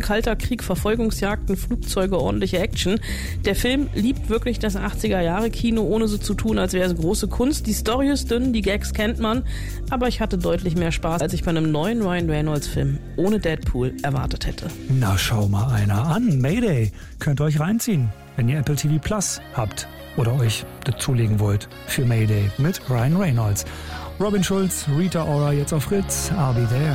Kalter Krieg, Verfolgungsjagden, Flugzeuge, ordentliche Action. Der Film liebt wirklich das 80er-Jahre-Kino, ohne so zu tun, als wäre es große Kunst. Die Story ist dünn, die Gags kennt man, aber ich hatte deutlich mehr Spaß, als ich bei einem neuen Ryan Reynolds-Film ohne Deadpool erwartet hätte. Na, schau mal einer an. Mayday. Könnt ihr euch reinziehen, wenn ihr Apple TV Plus habt oder euch dazulegen wollt für Mayday mit Ryan Reynolds. Robin Schulz, Rita Ora jetzt auf Fritz. I'll be there.